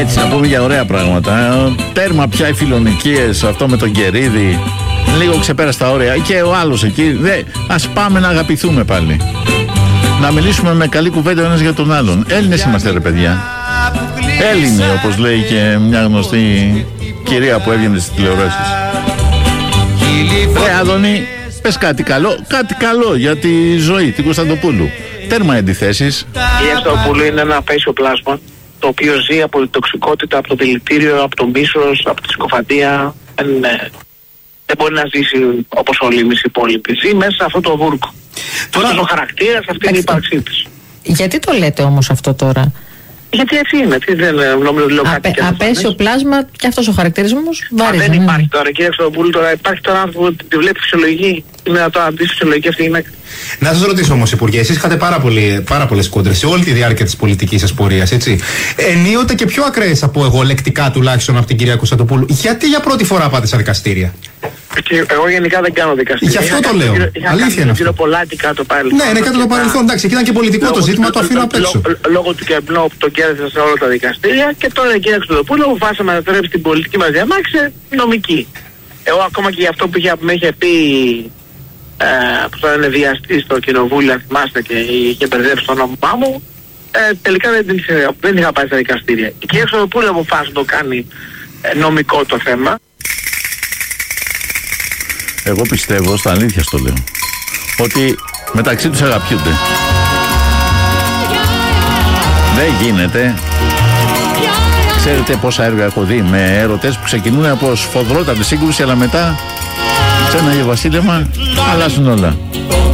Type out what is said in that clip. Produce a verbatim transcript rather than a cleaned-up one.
Έτσι, να πούμε για ωραία πράγματα. Τέρμα πια οι φιλονικίες, αυτό με τον Κερίδη. Λίγο ξεπέρασε τα όρια. Και ο άλλος εκεί. Δε, ας πάμε να αγαπηθούμε πάλι. Να μιλήσουμε με καλή κουβέντα ο ένας για τον άλλον. Έλληνες είμαστε, ρε παιδιά. Έλληνε, όπως λέει και μια γνωστή κυρία που έβγαινε στις τηλεοράσεις. Ρε Άδωνη, πες κάτι καλό, κάτι καλό για τη ζωή, την Κωνσταντοπούλου. Τέρμα αντιθέσεις. Η Κωνσταντοπούλου είναι ένα απέσιο πλάσμα, το οποίο ζει από την τοξικότητα, από το δηλητήριο, από το μίσος, από τη συκοφαντία. Δεν, δεν μπορεί να ζήσει όπως όλοι εμείς οι υπόλοιποι. Ζει μέσα σε αυτό το βούρκο. Τώρα ο χαρακτήρας, αυτή είναι η ύπαρξή της. Γιατί το λέτε όμως αυτό τώρα? Γιατί έτσι είναι, τι δεν νομίζω λέω κάτι. Απε, απέσιο πλάσμα και αυτός ο χαρακτηρισμός βάρης. Δεν υπάρχει τώρα, κύριε Κωνσταντοπούλου, τώρα υπάρχει τώρα άνθρωπο που τη βλέπει φυσιολογική. Είναι να το αντίσει φυσιολογική αυτή η γυναίκα. Να σας ρωτήσω όμως, Υπουργέ, εσείς είχατε πάρα, πολύ, πάρα πολλές κόντρες σε όλη τη διάρκεια της πολιτικής σας πορείας, έτσι. Ενίοτε και πιο ακραίες από εγώ, λεκτικά τουλάχιστον από την κυρία Κωνσταντοπούλου. Γιατί για πρώτη φορά πάτε στα δικαστήρια? Και εγώ γενικά δεν κάνω δικαστήρια. Γι' αυτό το λέω. Αλήθεια είναι αυτό. Πολλάτι κάτω πάλι. Ναι, είναι κάτω το παρελθόν. Εντάξει, ήταν και πολιτικό το ζήτημα, το αφήνω απ' έξω. Λόγω του κεμπνού που το κέρδισα σε όλα τα δικαστήρια και τώρα η κυρία Κωνσταντοπούλου αποφάσισε να μετατρέψει την πολιτική μας διαμάχη σε νομική. Εγώ ακόμα και για αυτό που με είχε πει. Ε, που θα είναι βιαστή στο κοινοβούλιο, αν θυμάστε, και είχε μπερδέψει το όνομά μου, ε, τελικά δεν, δεν είχα πάει στα δικαστήρια. Η κυρία Κωνσταντοπούλου αποφάσισε να το κάνει ε, νομικό το θέμα. Εγώ πιστεύω, στα αλήθεια στο λέω, ότι μεταξύ τους αγαπιούνται. Δεν γίνεται. Ξέρετε πόσα έργα έχω δει με έρωτες που ξεκινούν από σφοδρότατη σύγκρουση, αλλά μετά σε ένα βασίλεμα αλλάζουν όλα.